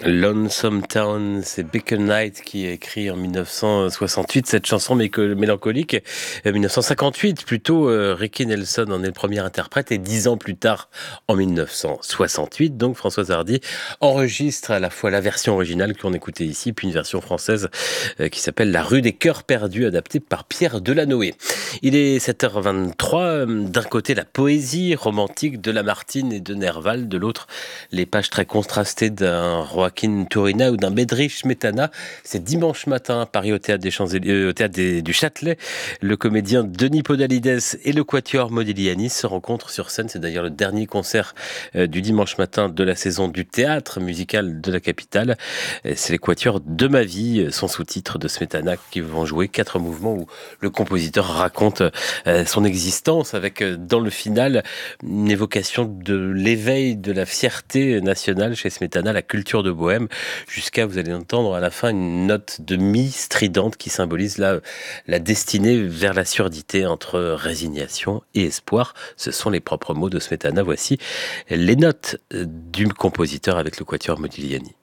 Lonesome Town, c'est Bill Knight qui a écrit en 1968 cette chanson mélancolique. 1958 plutôt, Ricky Nelson en est le premier interprète et 10 ans plus tard, en 1968, donc Françoise Hardy enregistre à la fois la version originale qu'on écoutait ici, puis une version française qui s'appelle La rue des cœurs perdus, adaptée par Pierre Delanoë. Il est 7h23, d'un côté la poésie romantique de Lamartine et de Nerval, de l'autre les pages très contrastées d'un Joaquin Turina ou d'un Bedřich Smetana. C'est dimanche matin à Paris au théâtre du Châtelet. Le comédien Denis Podalides et le quatuor Modigliani se rencontrent sur scène. C'est d'ailleurs le dernier concert du dimanche matin de la saison du théâtre musical de la capitale. C'est les quatuors de ma vie, son sous-titre de Smetana, qui vont jouer 4 mouvements où le compositeur raconte son existence avec dans le final une évocation de l'éveil de la fierté nationale chez Smetana, la culture de Bohème, jusqu'à, vous allez entendre à la fin, une note de mi stridente qui symbolise la destinée vers la surdité entre résignation et espoir. Ce sont les propres mots de Smetana. Voici les notes du compositeur avec le quatuor Modigliani.